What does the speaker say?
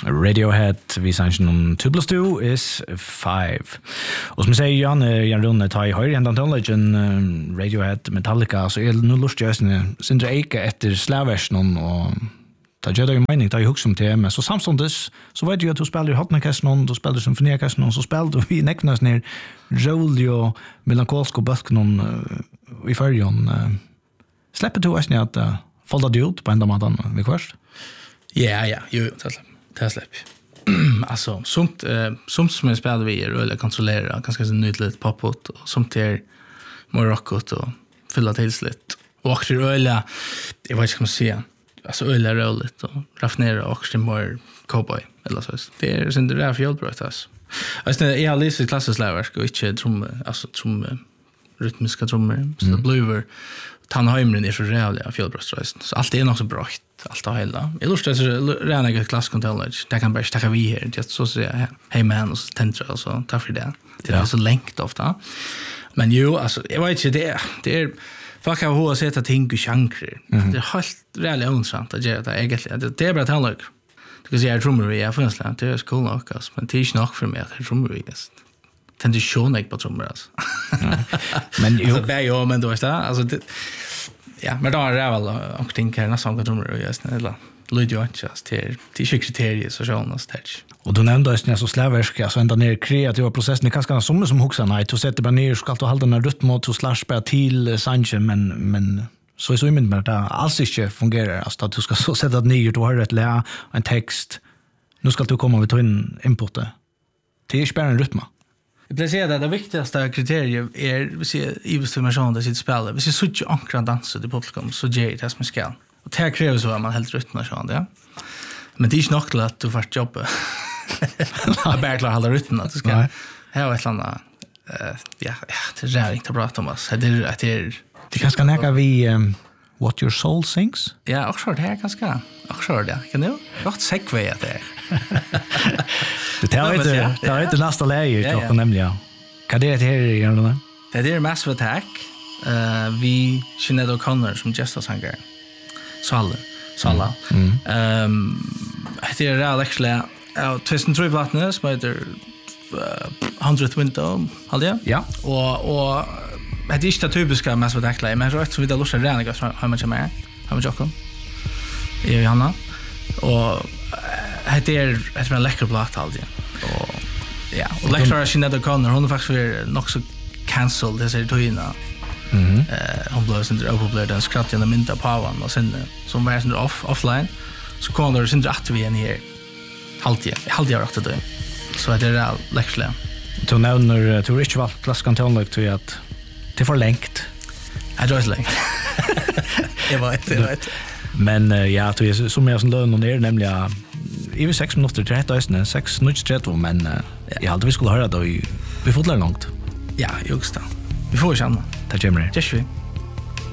Radiohead, vi sannsyn om 2 + 2 is 5. Og som jeg sier, Jan Rune, ta i høyre enda tålleggen Radiohead, Metallica, så nu lust jeg sindre eike etter slæversen, og ta gjør det jo mening, ta i hukk som til, men så samståndes, så vet du at du spiller i hotnekassen, du spiller symfoniakassen, så spiller du i neknas ned rolig og melankolsk og bøtken i førjon. Slipper du også at folda du ut på enda maten vi først? Ja, jo, det släpp. Alltså somt som jag spelade vi eller kontrollera ganska så nyttigt popot och somt är mer rockot och fylla till slut. Och också öla jag vet inte hur man säger. Alltså öla roligt och raffinera också mer cowboy eller så. Det är sen det där fjällbrott alltså. Alltså jag har läst klassiska slagverk och inte trummor rytmiska trummor så bluver Tannheimren är så rävliga fjällbrottsrösten. Så allt är nog så bra. Allt har hela. Jag lustar så rena ett klasskontroller. Det kan bara stacka vi här. Det så säger hej man och så tentra och så tack för det. Det är så längt ofta. Men jo alltså jag vet inte det är fuck how hur sätta ting och chankrer. Det är helt rävligt intressant att göra det egentligen. Det är bara tandlök. Du kan säga trummeri jag finns det är så cool nog alltså men det är inte nog för mig att trummeri är tänkte sjön jag på trummor alltså. Men jo alltså, men då är det alltså det, ja men då är det väl och tänker nästan att trummor just eller Luigi just till kriterier så sjön så där. Och du nämnde just när så släverska alltså ända ner kreativa processen kanske som huxar nej du sätter bara ner ska du hålla den rytm och så slashpa till Sanche men så är så mycket med det alls inte fungerar alltså att du ska så sätta ner du har ett lä en text nu ska du komma med in input det är spärren rytm. Jag vill säga att det viktigaste kriteriet är vi ser ivestimation där sitt spel. Vi ser så mycket ankra danser i publikum så ger det som ska. Och det kräver så att man helt rytm och sånt ja. Men det är inte nog till att du får jobba. Jag bara klarar hålla rytmen att du ska. Här var ett annat ja, det är inte bra Thomas. Det kanske näka vi What Your Soul Sings? Ja, också det här ganska. Också det. Kan du? Gott segway att det. Det är inte nästa läge jag kan nämligen. Vad är det här igen? Det är Massive Attack. Vi Sinead O'Connor som gästasångare. Salla. Det är actually 2003 plattan som heter 100th Window, hade ja. Och det är inte typiska Massive Attack, men jag tror att vi har lust att rena har man med. Har man Jocko. Jag Johanna. Och det är en läcker platta alltid. Och ja, och läckare Sinead O'Connor, hon är faktiskt nog så cancelled det ser toina. Hon blev sen överblivit den skrattande mynta pavan och sen som var sen offline så kom det sen att vi igen här halvtid rakt det. Så det är läckligt. Du nämner du ritual klasskontroll till att det för längt. Jag tror det längt. Jag vet. Men ja, det är som jag som lön och ner nämligen i 6 minuter 30 6 minuter men jag hade vi skulle höra då vi får det långt. Ja, just det. Vi får känna. Tack Jimmy. Tack.